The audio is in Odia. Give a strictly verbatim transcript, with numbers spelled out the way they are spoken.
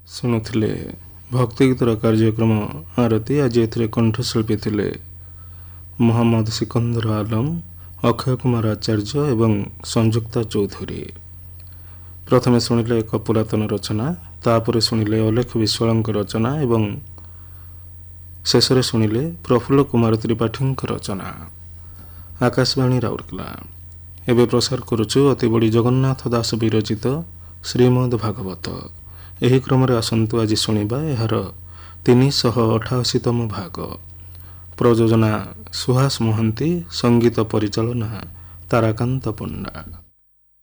ଶୁଣୁଥିଲେ ଭକ୍ତିଗୀତର କାର୍ଯ୍ୟକ୍ରମ ଆରତୀ। ଆଜି ଏଥିରେ କଣ୍ଠଶିଳ୍ପୀ ଥିଲେ ମହମ୍ମଦ ସିକନ୍ଦର ଆଲମ, ଅକ୍ଷୟ କୁମାର ଆଚାର୍ଯ୍ୟ ଏବଂ ସଂଯୁକ୍ତା ଚୌଧୁରୀ। ପ୍ରଥମେ ଶୁଣିଲେ ଏକ ପୁରାତନ ରଚନା, ତାପରେ ଶୁଣିଲେ ଅଲେଖ ବିଶ୍ୱାଳଙ୍କ ରଚନା ଏବଂ ଶେଷରେ ଶୁଣିଲେ ପ୍ରଫୁଲ୍ଲ କୁମାର ତ୍ରିପାଠୀଙ୍କ ରଚନା। ଆକାଶବାଣୀ ରାଉରକେଲା। ଏବେ ପ୍ରସାର କରୁଛୁ ଅତିବଡ଼ି ଜଗନ୍ନାଥ ଦାସ ବିରଚିତ ଶ୍ରୀମଦ୍ ଭାଗବତ। ଏହି କ୍ରମରେ ଆସନ୍ତୁ ଆଜି ଶୁଣିବା ଏହାର ତିନିଶହ ଅଠାଅଶୀତମ ଭାଗ। ପ୍ରଯୋଜନା ସୁହାସ ମହାନ୍ତି, ସଙ୍ଗୀତ ପରିଚାଳନା ତାରାକାନ୍ତ ପଣ୍ଡା।